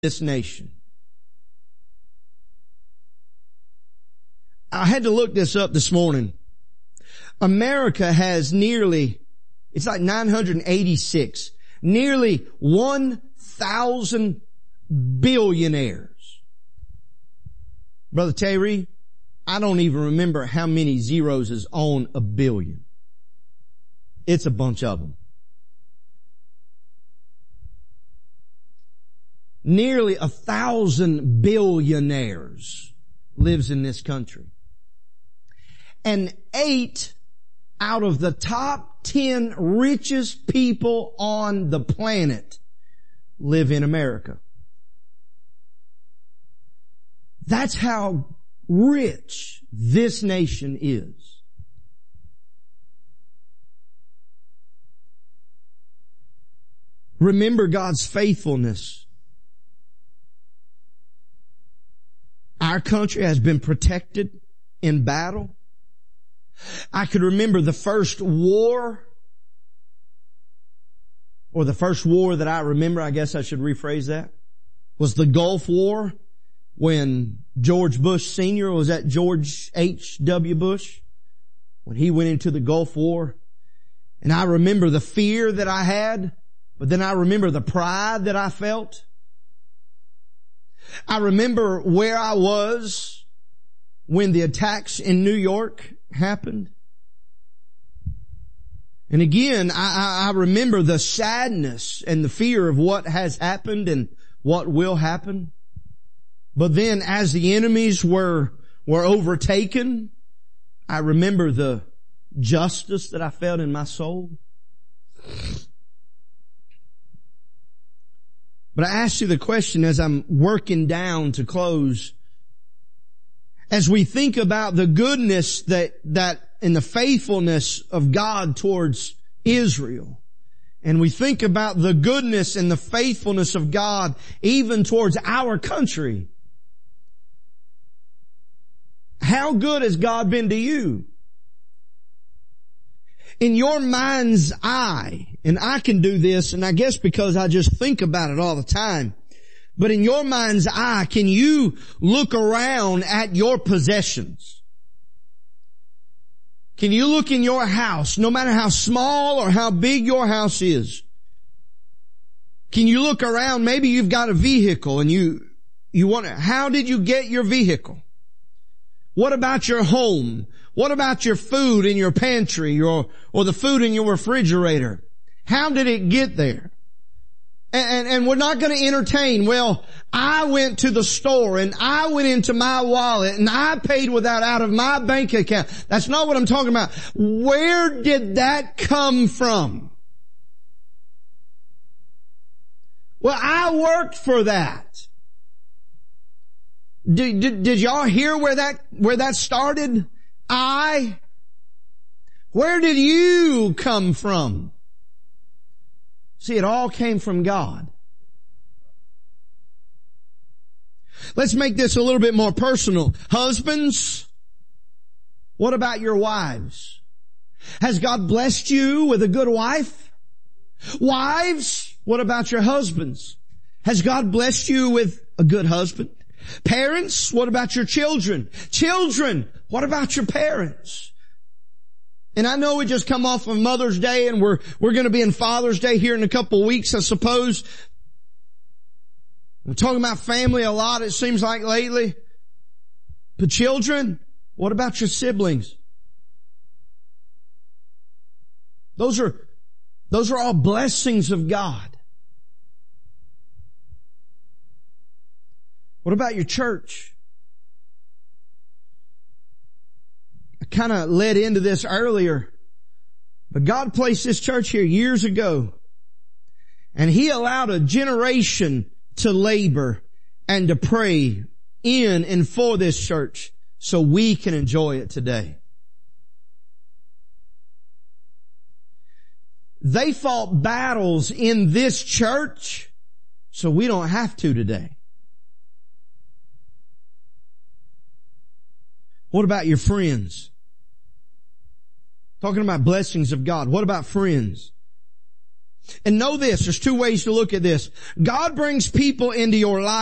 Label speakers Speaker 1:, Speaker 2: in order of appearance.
Speaker 1: this nation. I had to look this up this morning. America has it's like 986, nearly 1,000 billionaires. Brother Terry, I don't even remember how many zeros is on a billion. It's a bunch of them. Nearly 1,000 billionaires lives in this country. And 8 out of the top 10 richest people on the planet live in America. That's how rich this nation is. Remember God's faithfulness. Our country has been protected in battle. I could remember the first war, or the first war that I remember, I guess I should rephrase that, was the Gulf War, when George Bush Sr. was at George H.W. Bush, when he went into the Gulf War. And I remember the fear that I had, but then I remember the pride that I felt. I remember where I was when the attacks in New York happened. And again, I remember the sadness and the fear of what has happened and what will happen. But then as the enemies were overtaken, I remember the justice that I felt in my soul. But I asked you the question as I'm working down to close. As we think about the goodness that and the faithfulness of God towards Israel, and we think about the goodness and the faithfulness of God even towards our country, how good has God been to you? In your mind's eye, and I can do this, and I guess because I just think about it all the time, but in your mind's eye, can you look around at your possessions? Can you look in your house, no matter how small or how big your house is? Can you look around? Maybe you've got a vehicle and you wonder, how did you get your vehicle? What about your home? What about your food in your pantry or the food in your refrigerator? How did it get there? And we're not going to entertain, well, I went to the store and I went into my wallet and I paid with that out of my bank account. That's not what I'm talking about. Where did that come from? Well, I worked for that. Did y'all hear where that started? Where did you come from? See, it all came from God. Let's make this a little bit more personal. Husbands, what about your wives? Has God blessed you with a good wife? Wives, what about your husbands? Has God blessed you with a good husband? Parents, what about your children? Children, what about your parents? And I know we just come off of Mother's Day and we're going to be in Father's Day here in a couple of weeks, I suppose. We're talking about family a lot, it seems like lately. But children, what about your siblings? Those are all blessings of God. What about your church? I kind of led into this earlier, but God placed this church here years ago, and He allowed a generation to labor and to pray in and for this church so we can enjoy it today. They fought battles in this church so we don't have to today. What about your friends? Talking about blessings of God. What about friends? And know this, there's two ways to look at this. God brings people into your life